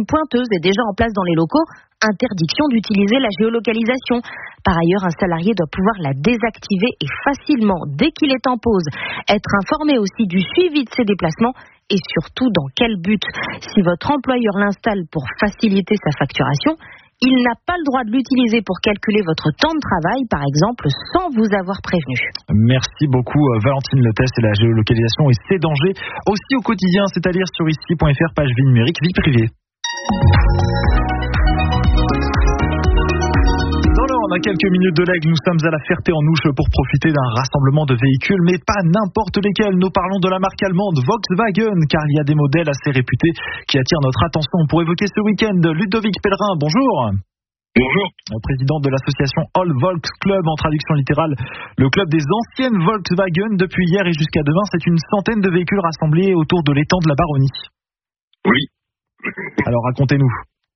pointeuse est déjà en place dans les locaux. Interdiction d'utiliser la géolocalisation. Par ailleurs, un salarié doit pouvoir la désactiver et facilement dès qu'il est en pause. Être informé aussi du suivi de ses déplacements et surtout dans quel but. Si votre employeur l'installe pour faciliter sa facturation, il n'a pas le droit de l'utiliser pour calculer votre temps de travail, par exemple, sans vous avoir prévenu. Merci beaucoup Valentine. Le test et la géolocalisation et ses dangers aussi au quotidien, c'est à dire sur ici.fr, page vie numérique, vie privée. À quelques minutes de l'Aigle, nous sommes à la Ferté-en-Ouche pour profiter d'un rassemblement de véhicules, mais pas n'importe lesquels. Nous parlons de la marque allemande Volkswagen, car il y a des modèles assez réputés qui attirent notre attention. Pour évoquer ce week-end, Ludovic Pellerin, bonjour. Bonjour. Président de l'association All Volks Club, en traduction littérale, le club des anciennes Volkswagen. Depuis hier et jusqu'à demain, c'est une centaine de véhicules rassemblés autour de l'étang de la Baronnie. Oui. Alors racontez-nous.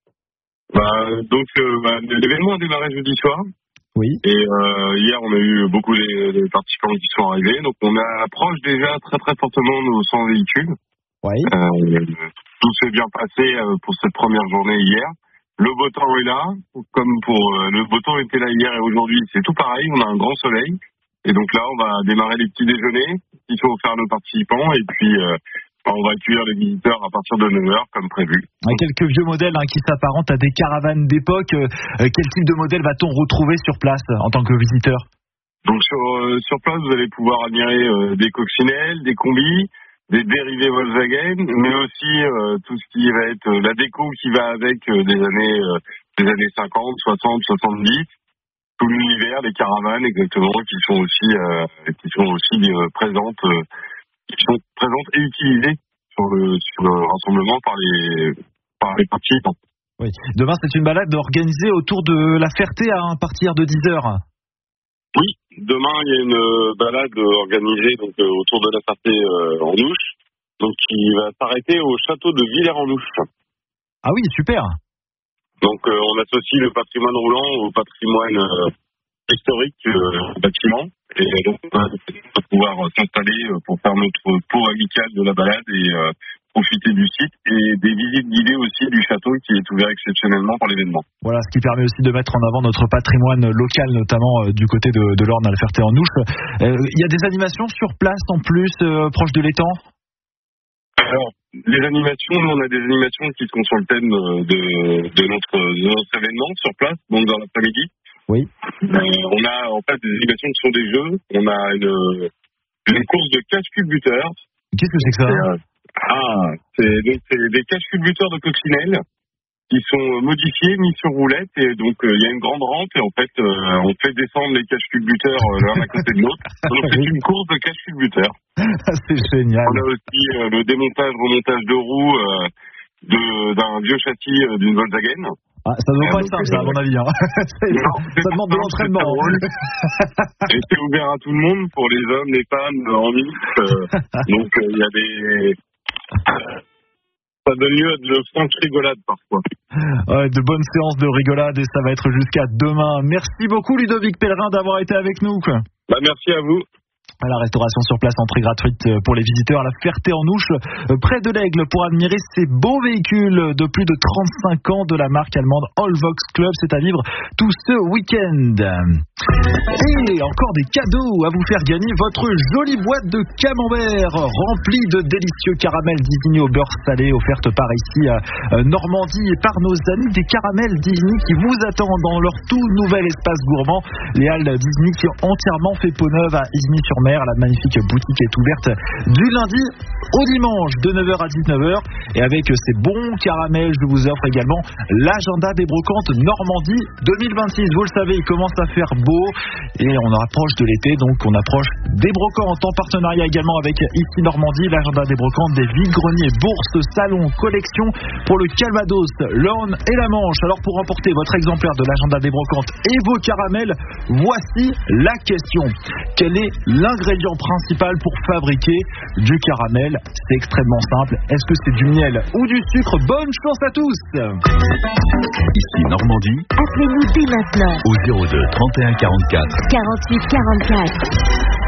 L'événement a démarré jeudi soir. Oui. Et hier, on a eu beaucoup de participants qui sont arrivés. Donc, on approche déjà très très fortement nos 100 véhicules. Oui. Tout s'est bien passé pour cette première journée hier. Le beau temps est là. Comme le beau temps était là hier et aujourd'hui, c'est tout pareil. On a un grand soleil. Et donc là, on va démarrer les petits déjeuners qui sont offerts à nos participants. Et puis, on va accueillir les visiteurs à partir de 9h comme prévu. Quelques vieux modèles qui s'apparentent à des caravanes d'époque. Quel type de modèle va-t-on retrouver sur place en tant que visiteur? Donc sur place, vous allez pouvoir admirer des coccinelles, des combis, des dérivés Volkswagen, mais aussi tout ce qui va être la déco qui va avec des années 50, 60, 70. Tout l'univers, les caravanes exactement, qui sont aussi présentes. Qui sont présentes et utilisées sur le rassemblement par les participants. Oui. Demain, c'est une balade organisée autour de la Ferté à partir de 10h. Oui, demain, il y a une balade organisée donc, autour de la Ferté en Ouche, donc qui va s'arrêter au château de Villers-en-Ouche. Ah oui, super. Donc, on associe le patrimoine roulant au patrimoine historique du bâtiment. Et donc, on va pouvoir s'installer pour faire notre tour amical de la balade et profiter du site et des visites guidées aussi du château qui est ouvert exceptionnellement pour l'événement. Voilà, ce qui permet aussi de mettre en avant notre patrimoine local, notamment du côté de l'Orne à la Ferté-en-Ouche. Il y a des animations sur place en plus, proche de l'étang? Alors, les animations, nous, on a des animations qui sont sur le thème de notre événement sur place, donc dans l'après-midi. Oui. On a en fait des animations qui sont des jeux. On a une course de cache-culbuteurs. Qu'est-ce que c'est que ça? C'est des cache-culbuteurs de coccinelles qui sont modifiés, mis sur roulette. Et donc il y a une grande rampe et en fait on fait descendre les cache-culbuteurs l'un à côté de l'autre. Donc c'est une course de cache-culbuteurs. C'est génial. On a aussi le démontage, remontage de roues d'un vieux châssis d'une Volkswagen. Ça doit pas être simple, ça, à mon avis. Hein. Ça demande de l'entraînement. Et c'est ouvert à tout le monde, pour les hommes, les femmes, en mixte. Donc, il y a des... Ça donne lieu à de franches rigolades, parfois. Ouais, de bonnes séances de rigolade, et ça va être jusqu'à demain. Merci beaucoup, Ludovic Pellerin, d'avoir été avec nous. Merci à vous. La restauration sur place, entrée gratuite pour les visiteurs à la Ferté-en-Ouche, près de l'Aigle, pour admirer ces beaux véhicules de plus de 35 ans de la marque allemande All Volks Club. C'est à vivre tout ce week-end. Et encore des cadeaux à vous faire gagner. Votre jolie boîte de camembert remplie de délicieux caramels Disney au beurre salé, offerte par ici à Normandie et par nos amis des caramels Disney qui vous attendent dans leur tout nouvel espace gourmand. Les halles Disney qui ont entièrement fait peau neuve à Isigny-sur-Mer. La magnifique boutique est ouverte du lundi au dimanche de 9h à 19h. Et avec ces bons caramels, je vous offre également l'agenda des brocantes Normandie 2026. Vous le savez, il commence à faire beau et on approche de l'été, donc on approche des brocantes en partenariat également avec ici Normandie. L'agenda des brocantes, des vides-greniers, bourses, salons, collections pour le Calvados, l'Orne et la Manche. Alors pour remporter votre exemplaire de l'agenda des brocantes et vos caramels, voici la question. Quel est l'ingrédient principal pour fabriquer du caramel? C'est extrêmement simple. Est-ce que c'est du miel ou du sucre? Bonne chance à tous. Ici Normandie. Appelez-nous dès maintenant Au 02 31 44 48 44.